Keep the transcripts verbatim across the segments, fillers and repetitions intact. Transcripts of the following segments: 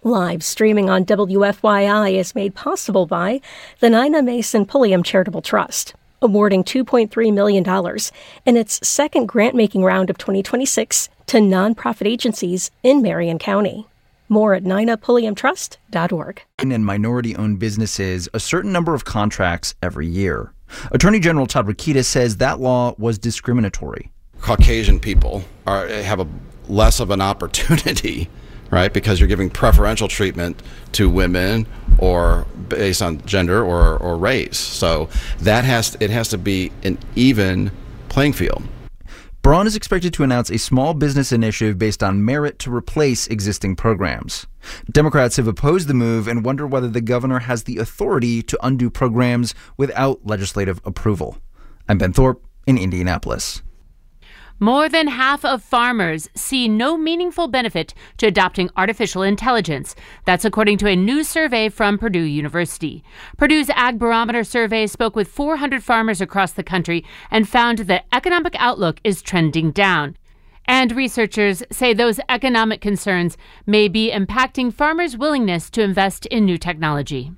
Live streaming on W F Y I is made possible by the Nina Mason Pulliam Charitable Trust, awarding two point three million dollars in its second grant-making round of twenty twenty-six to nonprofit agencies in Marion County. More at nina pulliam trust dot org. And minority-owned businesses a certain number of contracts every year. Attorney General Todd Rokita says that law was discriminatory. Caucasian people are have a less of an opportunity, right? Because you're giving preferential treatment to women or based on gender or, or race. So that has it has to be an even playing field. Braun is expected to announce a small business initiative based on merit to replace existing programs. Democrats have opposed the move and wonder whether the governor has the authority to undo programs without legislative approval. I'm Ben Thorpe in Indianapolis. More than half of farmers see no meaningful benefit to adopting artificial intelligence. That's according to a new survey from Purdue University. Purdue's Ag Barometer survey spoke with four hundred farmers across the country and found the economic outlook is trending down. And researchers say those economic concerns may be impacting farmers' willingness to invest in new technology.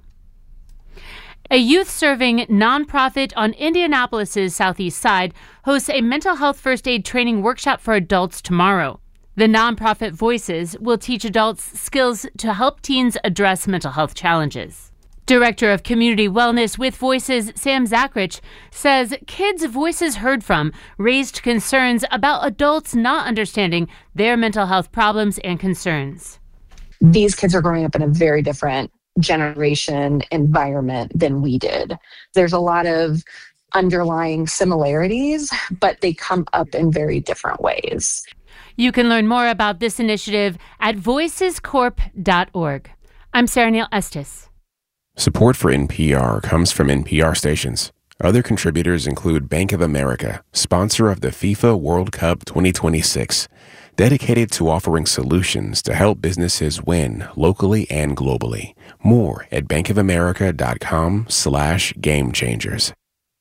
A youth-serving nonprofit on Indianapolis's southeast side hosts a mental health first aid training workshop for adults tomorrow. The nonprofit Voices will teach adults skills to help teens address mental health challenges. Director of Community Wellness with Voices, Sam Zachrich, says kids' voices heard from raised concerns about adults not understanding their mental health problems and concerns. These kids are growing up in a very different generation environment than we did. There's a lot of underlying similarities, but they come up in very different ways. You can learn more about this initiative at voices corp dot org. I'm Sarah Neal Estes. Support for N P R comes from N P R stations. Other contributors include Bank of America, sponsor of the FIFA World Cup twenty twenty-six, dedicated to offering solutions to help businesses win locally and globally. More at bankofamerica.com slash game changers.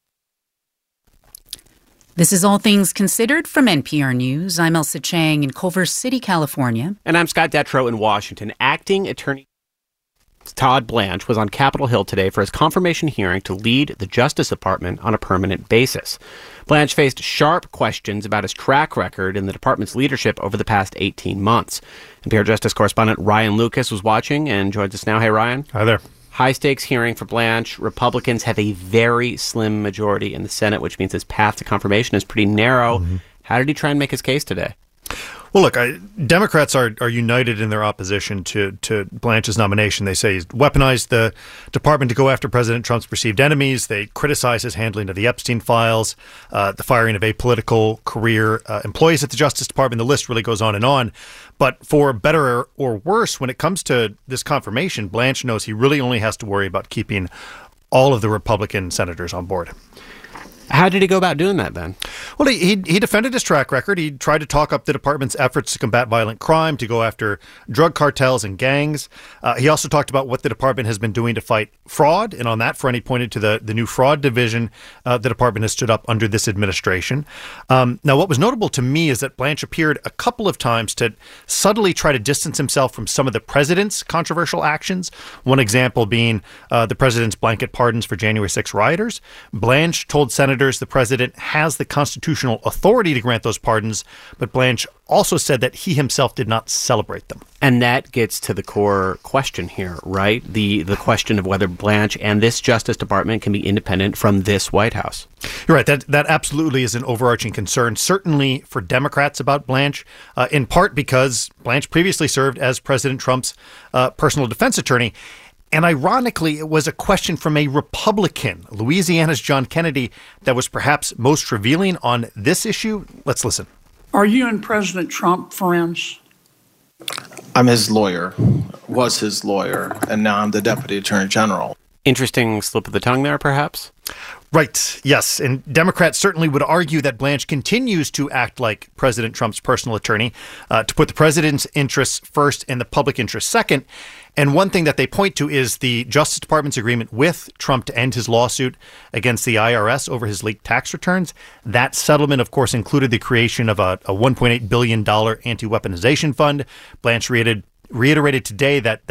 This is All Things Considered from N P R News. I'm Elsa Chang in Culver City, California. And I'm Scott Detrow in Washington. Acting Attorney Todd Blanche was on Capitol Hill today for his confirmation hearing to lead the Justice Department on a permanent basis. Blanche faced sharp questions about his track record in the department's leadership over the past eighteen months. N P R Justice correspondent Ryan Lucas was watching and joins us now. Hey, Ryan. Hi there. High-stakes hearing for Blanche. Republicans have a very slim majority in the Senate, which means his path to confirmation is pretty narrow. Mm-hmm. How did he try and make his case today? Well, look, I, Democrats are, are united in their opposition to, to Blanche's nomination. They say he's weaponized the department to go after President Trump's perceived enemies. They criticize his handling of the Epstein files, uh, the firing of apolitical career uh, employees at the Justice Department. The list really goes on and on. But for better or worse, when it comes to this confirmation, Blanche knows he really only has to worry about keeping all of the Republican senators on board. How did he go about doing that, then? Well, he, he he defended his track record. He tried to talk up the department's efforts to combat violent crime, to go after drug cartels and gangs. Uh, he also talked about what the department has been doing to fight fraud. And on that front, he pointed to the, the new fraud division uh, the department has stood up under this administration. Um, now, what was notable to me is that Blanche appeared a couple of times to subtly try to distance himself from some of the president's controversial actions. One example being uh, the president's blanket pardons for January sixth rioters. Blanche told senators the president has the constitutional authority to grant those pardons, but Blanche also said that he himself did not celebrate them. And that gets to the core question here, right? The the question of whether Blanche and this Justice Department can be independent from this White House. You're right. That that absolutely is an overarching concern, certainly for Democrats about Blanche, uh, in part because Blanche previously served as President Trump's uh, personal defense attorney. And ironically, it was a question from a Republican, Louisiana's John Kennedy, that was perhaps most revealing on this issue. Let's listen. Are you and President Trump friends? I'm his lawyer, was his lawyer, and now I'm the Deputy Attorney General. Interesting slip of the tongue there, perhaps? Right, yes. And Democrats certainly would argue that Blanche continues to act like President Trump's personal attorney, uh, to put the president's interests first and the public interest second. And one thing that they point to is the Justice Department's agreement with Trump to end his lawsuit against the I R S over his leaked tax returns. That settlement, of course, included the creation of a, a one point eight billion dollars anti-weaponization fund. Blanche reiterated, reiterated today that